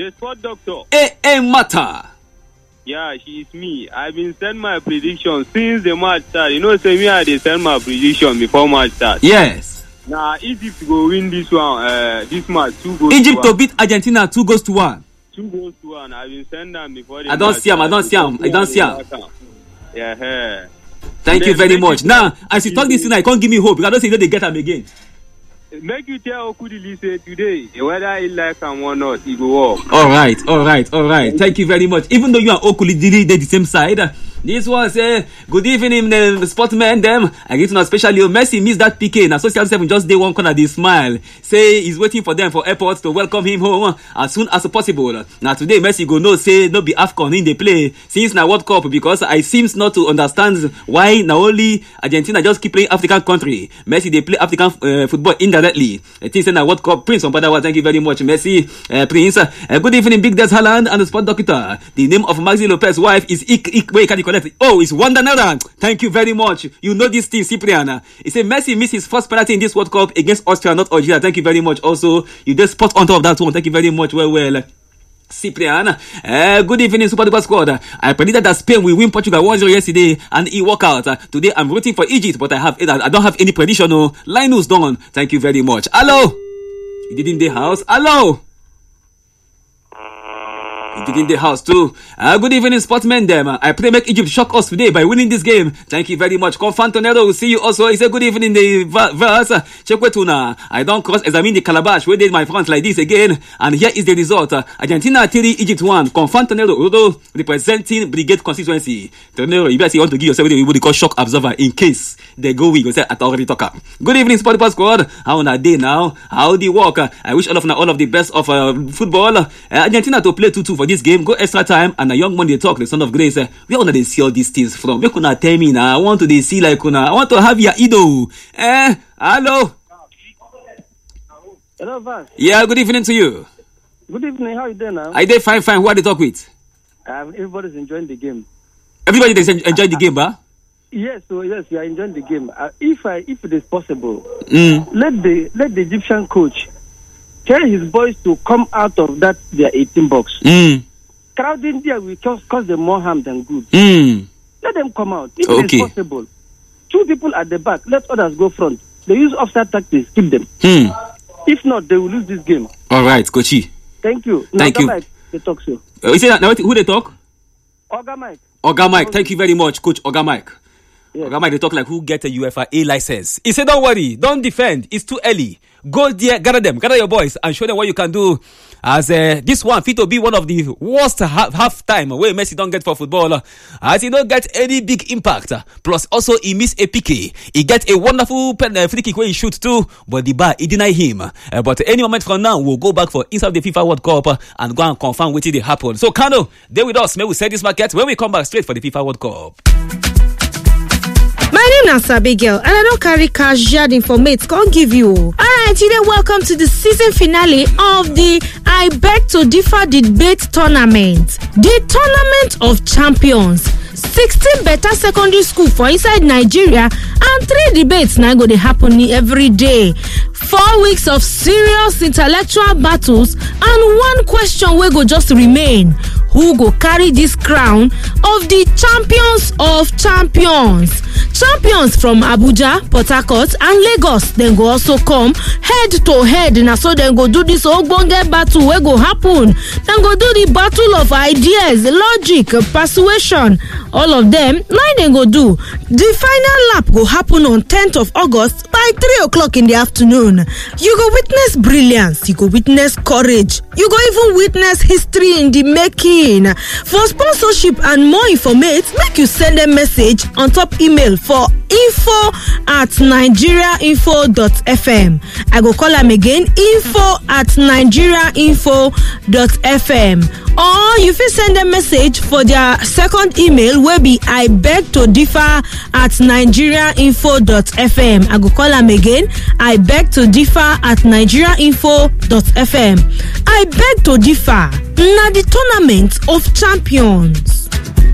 The sport doctor. Hey, Mata. Yeah, she's me. I've been sending my prediction since the match started. You know, say me, I did send my prediction before match starts. Yes. Now, Egypt go win this one, this match, 2 goals Egypt to 1. to beat Argentina 2-1. 2 goals to 1. I've been sending them before the I don't see him. Yeah. Thank you very much. Now, as you talk this thing, I can't give me hope because I don't say they get him again. Make you tell Okudili say today, whether he like him or not, he go up. All right. Thank you very much. Even though you and Okudili, they're the same side. This one say, good evening, sportsmen. Them, I get to know especially Messi missed that PK. Now, Social 7 just day one corner, they smile. Say he's waiting for them for airports to welcome him home as soon as possible. Now, today, Messi go no say, no be AFCON in the play since now World Cup because I seems not to understand why now only Argentina just keep playing African country. Messi, they play African football indirectly. I think say World Cup Prince on Padawa. Thank you very much, Messi. Prince. Good evening, Big Des Haaland and the sport doctor. The name of Maxi Lopez's wife is wait, can you connect? Oh, it's Wanda Nara. Thank you very much. You know this thing, Cyprian. He said Messi missed his first penalty in this World Cup against Austria, not Algeria. Thank you very much. Also, you just spot on top of that one. Thank you very much. Well. Cyprian, good evening, Super Duper Squad. I predicted that Spain will win Portugal 1-0 yesterday, and it worked out. Today, I'm rooting for Egypt, but I don't have any prediction. No, Linus done. Thank you very much. Hello, you did in the house. Hello. He did in the house too. Good evening, sportsmen. Them. I pray make Egypt shock us today by winning this game. Thank you very much. Confantonero will see you also. He said good evening. The verse. Chekwetuna. I don't cross-examine the calabash. We did my friends like this again. And here is the result. Argentina 3, Egypt 1. Confantonero representing Brigade constituency. Tonero, you better want to give yourself what they call shock absorber in case they go weak. Say at already talker. Good evening, Sport Squad. How on a day now? How the work? I wish all of the best of football. Argentina to play 2-2 for this game, go extra time, and a young man they talk, the son of Grace, where wanna they see all these things from? Where could tell me now? I want to they see like I want to have your ido. Hello. Hello, Vas. Yeah, good evening to you. Good evening. How are you doing now? I did fine. Who are they talk with? Everybody's enjoying the game. Everybody they enjoy the game, huh? Yes, so yes, we are enjoying the game. If it is possible, let the Egyptian coach tell his boys to come out of their 18 box. Crowding there will cause them more harm than good. Let them come out. If it is possible, 2 people at the back, let others go front. They use offside tactics, keep them. If not, they will lose this game. All right, Coachy. Thank you. Thank you. Mike, they talk so. You say that now? Who they talk? Oga Mike. Oga Mike. Thank you very much, Coach Oga Mike. Yes. Oga Mike, they talk like who get a UEFA A license. He said, don't worry, don't defend. It's too early. Go there, gather your boys and show them what you can do. As this one fit to be one of the worst half time where Messi don't get for football. As he don't get any big impact. Plus also he miss a PK. He get a wonderful free kick where he shoot too, but the bar he deny him. But any moment from now we'll go back for inside the FIFA World Cup and go and confirm what did happen. So Kano, stay with us. May we set this market when we come back straight for the FIFA World Cup. My name is Abigail and I don't carry cash yard informate. Can't give you. Alright, today welcome to the season finale of the I Beg to Differ debate tournament. The tournament of champions. 16 better secondary school for inside Nigeria and 3 debates now go to happen every day. 4 weeks of serious intellectual battles and 1 question will go just remain. Who go carry this crown of the champions of champions? Champions from Abuja, Port Harcourt and Lagos then go also come head to head. Now so then go do this ogbonge battle where go happen. Then go do the battle of ideas, logic, persuasion. All of them, now then go do. The final lap go happen on 10th of August by 3 o'clock in the afternoon. You go witness brilliance, you go witness courage, you go even witness history in the making. For sponsorship and more information, make you send a message on top email for info@nigeriainfo.fm. I go call them again, info@nigeriainfo.fm. Or you fit send a message for their second email will be I beg to differ @nigeriainfo.fm. I go call them again, I beg to differ @nigeriainfo.fm. I beg to differ. Now the tournament of champions.